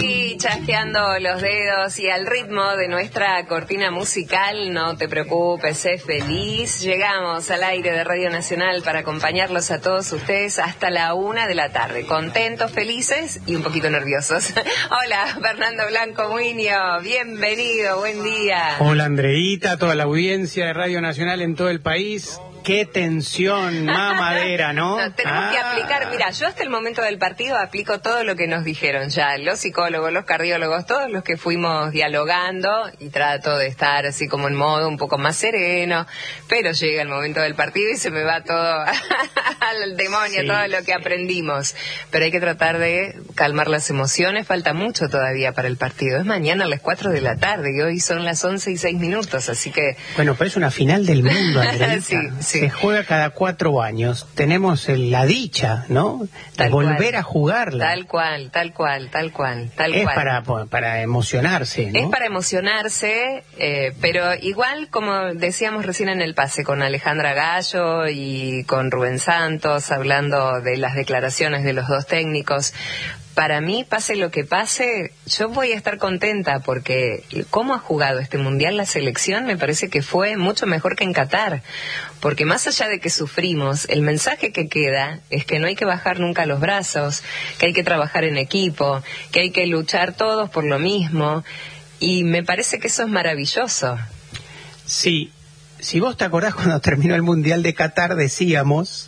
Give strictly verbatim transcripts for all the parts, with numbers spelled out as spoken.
Sí, chasqueando los dedos y al ritmo de nuestra cortina musical, no te preocupes, sé feliz. Llegamos al aire de Radio Nacional para acompañarlos a todos ustedes hasta la una de la tarde. Contentos, felices y un poquito nerviosos. Hola, Fernando Blanco Muñoz, bienvenido, buen día. Hola, Andreita, toda la audiencia de Radio Nacional en todo el país. Qué tensión, mamadera, ¿no? No, tenemos ah. que aplicar, mira, yo hasta el momento del partido aplico todo lo que nos dijeron ya, los psicólogos, los cardiólogos, todos los que fuimos dialogando, y trato de estar así como en modo un poco más sereno, pero llega el momento del partido y se me va todo al demonio, sí, todo lo que aprendimos. Pero hay que tratar de calmar las emociones, falta mucho todavía para el partido. Es mañana a las cuatro de la tarde y hoy son las once y seis minutos, así que... Bueno, pero es una final del mundo, Andreita. Sí. Sí. Se juega cada cuatro años. Tenemos la dicha, ¿no? De volver a jugarla. Tal cual, tal cual, tal cual, tal es cual. para para emocionarse, ¿no? Es para emocionarse, eh, pero igual, como decíamos recién en el pase con Alejandra Gallo y con Rubén Santos, hablando de las declaraciones de los dos técnicos, para mí, pase lo que pase, yo voy a estar contenta porque cómo ha jugado este Mundial la selección me parece que fue mucho mejor que en Qatar. Porque más allá de que sufrimos, el mensaje que queda es que no hay que bajar nunca los brazos, que hay que trabajar en equipo, que hay que luchar todos por lo mismo. Y me parece que eso es maravilloso. Sí, si vos te acordás cuando terminó el Mundial de Qatar decíamos...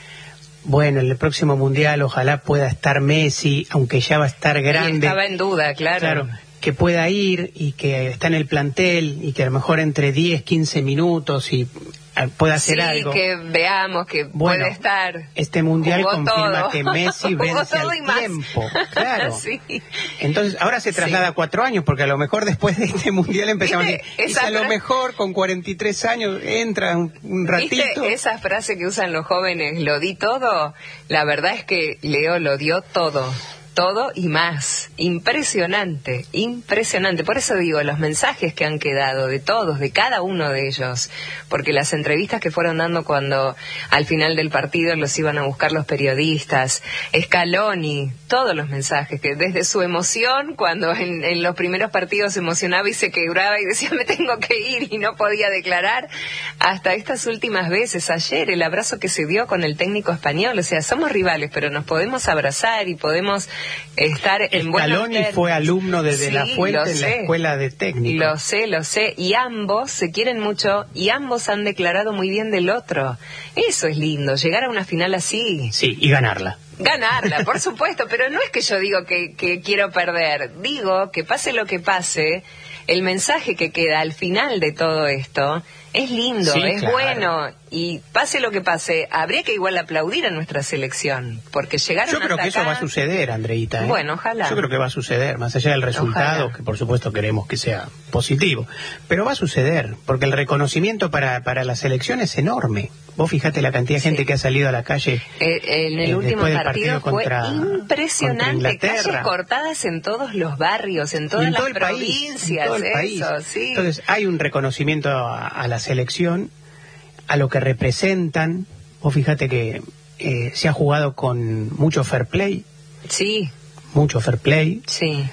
Bueno, en el próximo Mundial ojalá pueda estar Messi, aunque ya va a estar grande. Y estaba en duda, claro. Claro, que pueda ir y que está en el plantel y que a lo mejor entre diez, quince minutos y pueda hacer sí, algo. Sí, que veamos que bueno, puede estar. Este Mundial Jugó confirma todo. que Messi vence al tiempo. Claro. Sí. Entonces, ahora se traslada a sí. cuatro años, porque a lo mejor después de este Mundial empezamos a decir, y a lo mejor con cuarenta y tres años entra un, un ratito. ¿Viste esa frase que usan los jóvenes, lo di todo? La verdad es que Leo lo dio todo. Todo y más. Impresionante, impresionante. Por eso digo, los mensajes que han quedado de todos, de cada uno de ellos, porque las entrevistas que fueron dando cuando al final del partido los iban a buscar los periodistas, Scaloni, todos los mensajes, que desde su emoción, cuando en, en los primeros partidos se emocionaba y se quebraba y decía me tengo que ir y no podía declarar, hasta estas últimas veces, ayer el abrazo que se dio con el técnico español, o sea, somos rivales, pero nos podemos abrazar y podemos estar en buenos términos. Scaloni fue alumno de, de sí, La Fuente en la escuela de técnico. Lo sé, lo sé. Y ambos se quieren mucho y ambos han declarado muy bien del otro. Eso es lindo, llegar a una final así. Sí, y ganarla. Ganarla, por supuesto, pero no es que yo digo que, que quiero perder. Digo que pase lo que pase, el mensaje que queda al final de todo esto es lindo, sí, es claro. bueno, y pase lo que pase, habría que igual aplaudir a nuestra selección, porque llegaron Yo creo hasta que eso acá... va a suceder, Andreita. ¿eh? Bueno, ojalá. Yo creo que va a suceder, más allá del resultado, ojalá. Que por supuesto queremos que sea positivo, pero va a suceder, porque el reconocimiento para, para la selección es enorme. Vos fijate la cantidad de gente sí. que ha salido a la calle. Eh, en el eh, último partido, partido fue contra, impresionante, contra calles cortadas en todos los barrios, en todas en las todo el provincias, país, en todo el país. Eso, sí. Entonces hay un reconocimiento a, a la selección, a lo que representan. Vos fíjate que eh, se ha jugado con mucho fair play. Sí. Mucho fair play. Sí.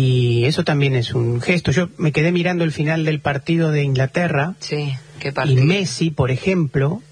Y eso también es un gesto. Yo me quedé mirando el final del partido de Inglaterra. Sí, qué partido. Y Messi, por ejemplo,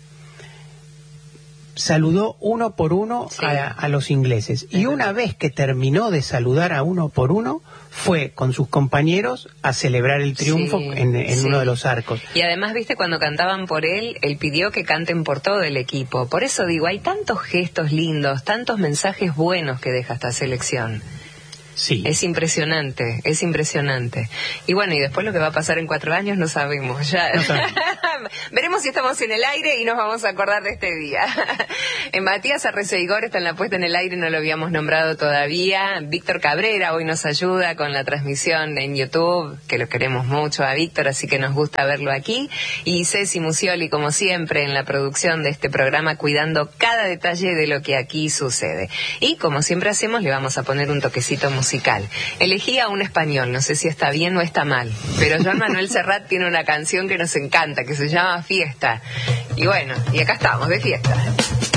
saludó uno por uno sí. a, a los ingleses. Y una vez que terminó de saludar a uno por uno, fue con sus compañeros a celebrar el triunfo sí, en, en sí. uno de los arcos. Y además, viste, cuando cantaban por él, él pidió que canten por todo el equipo. Por eso digo, hay tantos gestos lindos, tantos mensajes buenos que deja esta selección. Sí. Es impresionante, es impresionante. Y bueno, y después lo que va a pasar en cuatro años no sabemos. Ya no sabemos. Veremos si estamos en el aire y nos vamos a acordar de este día. Matías Arreceigor está en la puesta en el aire, no lo habíamos nombrado todavía. Víctor Cabrera hoy nos ayuda con la transmisión en YouTube, que lo queremos mucho a Víctor, así que nos gusta verlo aquí. Y Ceci Musioli, como siempre, en la producción de este programa, cuidando cada detalle de lo que aquí sucede. Y como siempre hacemos, le vamos a poner un toquecito musical. Elegí a un español, no sé si está bien o está mal, pero Joan Manuel Serrat tiene una canción que nos encanta, que se llama Fiesta. Y bueno, y acá estamos, de fiesta.